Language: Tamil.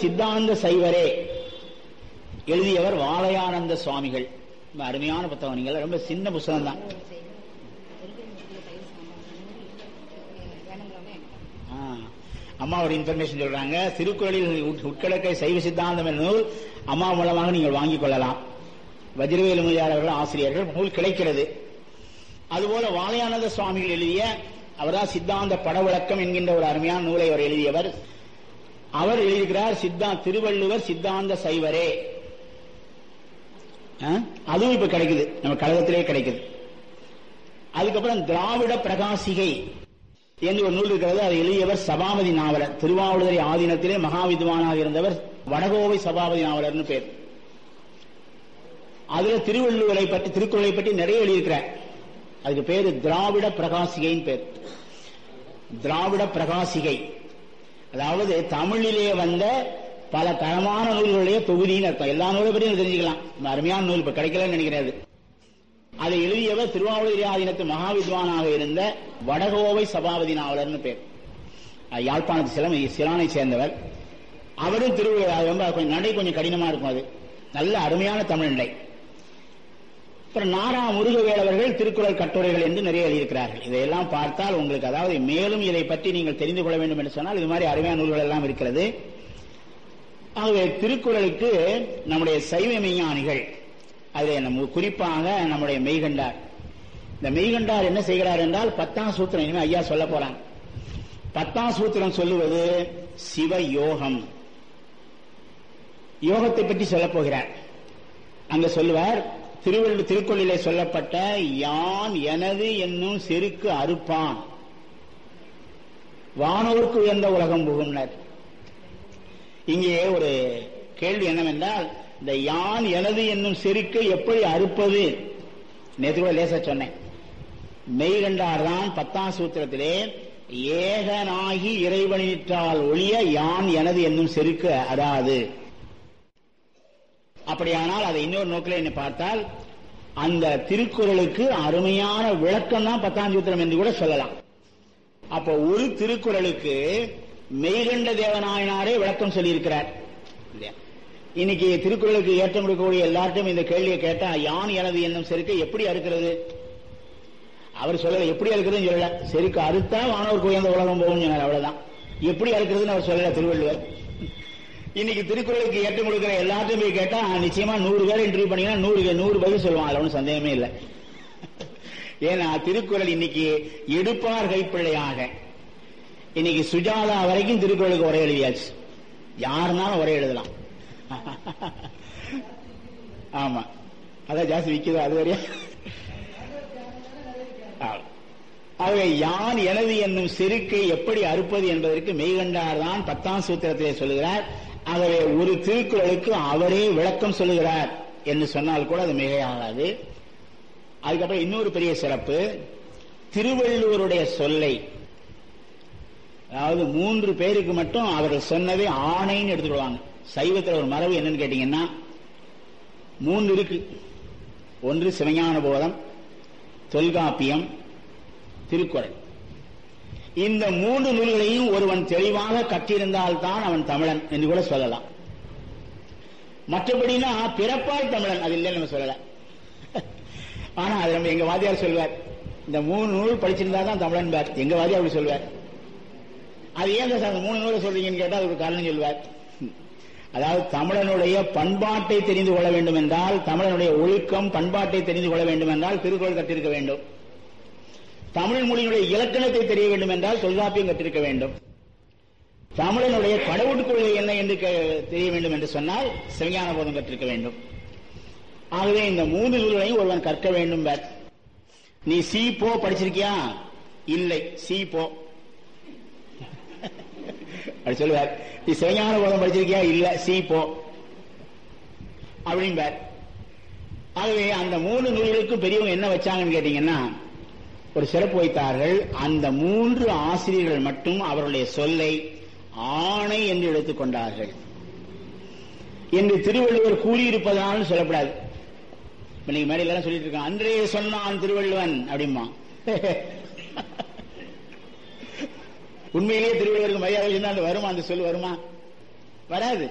சித்தாந்த சைவரே எழுதியவர் வாழையானந்த சுவாமிகள். அருமையான புத்தகம். நீங்கள் ரொம்ப சின்ன புத்தகம் தான். அம்மா ஒரு இன்ஃபர்மேஷன் சொல்றாங்க. திருக்குறளில் உட்கிழக்கை சைவ சித்தாந்தம் என்ற நூல் அம்மா மூலமாக நீங்கள் வாங்கிக் கொள்ளலாம். வஜ்ரவேலு முதலியார் ஆசிரியர்கள் நூல் கிடைக்கிறது. அதுபோல வாழையானந்த சுவாமிகள் எழுதிய அவர்தான் சித்தாந்த படவிளக்கம் என்கின்ற ஒரு அருமையான நூலை அவர் எழுதியவர். அவர் எழுதியிருக்கிறார் திருவள்ளுவர் சித்தாந்த சைவரே. அதுவும் இப்ப கிடைக்குது, நம்ம கழகத்திலே கிடைக்குது. அதுக்கப்புறம் திராவிட பிரகாசிகை என்று ஒரு நூல் இருக்கிறது. அதை எழுதியவர் சபாபதி நாவலர். திருவாவடுதுறை ஆதீனத்திலே மகாவித்வானாக இருந்தவர் வடகோவை சபாபதி நாவலர்னு பேர். அதுல திருவள்ளுவரை பற்றி திருக்குறளை பற்றி நிறைய எழுதியிருக்கிறார். அதுக்கு பேரு திராவிட பிரகாசிகைன்னு பேர். திராவிட பிரகாசிகை அதாவது தமிழிலே வந்த பல தரமான நூல்களுடைய தொகுதின்னு அர்த்தம். எல்லா நூலை பற்றியும் தெரிஞ்சுக்கலாம். அருமையான நூல் இப்ப கிடைக்கலன்னு நினைக்கிறது. அதை எழுதியவர் திருவாவூர் ஆதீனத்து மகாவித்வானாக இருந்த வடகோவை சபாபதி நாவலர்னு பேர். யாழ்ப்பாணத்து சிலானை சேர்ந்தவர். அவரும் திருவிழா நடை கொஞ்சம் கடினமா இருக்கும். அது நல்ல அருமையான தமிழ் நடை. அப்புறம் நாரா முருகவேலவர்கள் திருக்குறள் கட்டுரைகள் என்று நிறைய எழுதியிருக்கிறார்கள். இதையெல்லாம் பார்த்தால் உங்களுக்கு அதாவது மேலும் இதை பற்றி நீங்கள் தெரிந்து கொள்ள வேண்டும் என்று சொன்னால் இது மாதிரி அருமையான நூல்கள் எல்லாம் இருக்கிறது. ஆகவே திருக்குறளுக்கு நம்முடைய சைவ மெய்ஞானிகள் அதில் நம்ம குறிப்பாக நம்முடைய மெய்கண்டார். இந்த மெய்கண்டார் என்ன செய்கிறார் என்றால் 10ஆம் சூத்திரம் இனிமே ஐயா சொல்ல போறாங்க. 10ஆம் சூத்திரம் சொல்லுவது சிவ யோகம். யோகத்தை பற்றி சொல்ல போகிறார். அங்க சொல்லுவார், திருக்குறளிலே சொல்லப்பட்ட யான் எனது என்னும் செருக்கு அறுப்பான் வானோருக்கு உயர்ந்த உலகம் புகும்னர். இங்கே ஒரு கேள்வி என்னவென்றால், இந்த யான் எனது என்னும் செருக்கை எப்படி அறுப்பது? நேற்று கூட லேசா சொன்னேன். மெய்கண்டார் தான் 10ஆம் சூத்திரத்திலே ஏகனாகி இறைவனிற்றால் ஒழிய யான் எனது என்னும் செருக்கு அறாது. அப்படியானால் அதை இன்னொரு நோக்கில் என்ன பார்த்தால், அந்த திருக்குறளுக்கு அருமையான விளக்கம் தான் 10ஆம் சூத்திரம் என்று கூட சொல்லலாம். அப்ப ஒரு திருக்குறளுக்கு மெய்கண்ட தேவநாயனாரே விளக்கம் சொல்லியிருக்கிறார். இன்னைக்கு திருக்குறளுக்கு ஏற்றம் கொடுக்கக்கூடிய எல்லார்ட்டும் இந்த கேள்வியை கேட்டா, யான் எனது என்னும் செருக்கை எப்படி அறுக்கிறது? அவர் சொல்லல. எப்படி அறுக்கிறதுன்னு சொல்லல. செருக்கு அறுத்தா வானோருக்கு உயர்ந்த உலகம் போகும் சொன்னார். அவ்வளவுதான். எப்படி அறுக்கிறதுன்னு அவர் சொல்லல திருவள்ளுவர். இன்னைக்கு திருக்குறளுக்கு ஏற்றம் கொடுக்கிற எல்லாத்தையும் போய் கேட்டா நிச்சயமா 100 பேர் இன்டர்வியூ பண்ணீங்கன்னா 100 பதில் சொல்லுவாங்க. அதுல ஒன்றும் சந்தேகமே இல்லை. ஏன்னா திருக்குறள் இன்னைக்கு எடுப்பார் கைப்பிள்ளையாக இன்னைக்கு சுஜாதா வரைக்கும் திருக்குறளுக்கு உரை எழுதியாச்சு. யாருனாலும் உரை எழுதலாம். ஆமா, அதான் ஜாஸ்தி விற்குதோ அது வரையா. ஆகவே யான் எனது என்னும் செருக்கை எப்படி அறுப்பது என்பதற்கு மெய்கண்டார் தான் 10ஆம் சூத்திரத்திலே சொல்லுகிறார். ஆகவே ஒரு திருக்குறளுக்கு அவரே விளக்கம் சொல்லுகிறார் என்று சொன்னால் கூட அது மிகையாகாது. அதுக்கப்புறம் இன்னொரு பெரிய சிறப்பு, திருவள்ளுவருடைய சொல்லை அதாவது 3 பேருக்கு மட்டும் அவர்கள் சொன்னதை ஆணைன்னு எடுத்துடுவாங்க. சைவத்தில் ஒரு மரபு என்னன்னு கேட்டீங்கன்னா 3 இருக்கு. ஒன்று சிவஞான போதம், தொல்காப்பியம், திருக்குறள். இந்த 3 நூல்களையும் ஒருவன் தெளிவாக கற்றிருந்தால் தான் அவன் தமிழன் என்று கூட சொல்லலாம். மற்றபடினா பிறப்பால் தமிழன் அது இல்லைன்னு நம்ம சொல்லல. ஆனா அது நம்ம எங்க வாத்தியார் சொல்வார், இந்த 3 நூல் படிச்சிருந்தா தான் தமிழன் பார். எங்க வாத்தியார் அப்படி சொல்வார். அது ஏன் சார் அந்த 3 நூலை சொல்றீங்கன்னு கேட்டா அதுக்கு காரணம் சொல்வார். அதாவது தமிழனுடைய பண்பாட்டை தெரிந்து கொள்ள வேண்டும் என்றால், தமிழனுடைய ஒழுக்கம் பண்பாட்டை தெரிந்து கொள்ள வேண்டும் என்றால் திருக்குறள் கற்றிருக்க வேண்டும். தமிழ் மொழியினுடைய இலக்கணத்தை தெரிய வேண்டும் என்றால் தொல்காப்பியம் கற்றிருக்க வேண்டும். தமிழனுடைய கடவுட்கொள்கை என்ன என்று தெரிய வேண்டும் என்று சொன்னால் சிவஞான போதம் கற்றிருக்க வேண்டும். ஆகவே இந்த 3 நூல்களையும் ஒருவன் கற்க வேண்டும். நீ சி போ படிச்சிருக்கியா? இல்லை, சி போ அப்படி சொல்லுவார். நீ சிவஞான போதம் படிச்சிருக்கியா? இல்ல, சி போ அப்படின்பார். ஆகவே அந்த 3 நூல்களுக்கும் பெரியவங்க என்ன வச்சாங்கன்னு கேட்டீங்கன்னா ஒரு சிறப்பு வைத்தார்கள். அந்த 3 ஆசிரியர்கள் மட்டும் அவருடைய சொல்லை ஆணை என்று எடுத்துக் கொண்டார்கள் என்று திருவள்ளுவர் கூறியிருப்பதால் சொல்லப்படாது. இன்னைக்கு மேடையில சொல்லிட்டு இருக்கான், அன்றே சொன்னான் திருவள்ளுவன் அப்படிமா. உண்மையிலேயே திருவள்ளுவருக்கு மரியாதை வருமா? அந்த சொல் வருமா? வராது.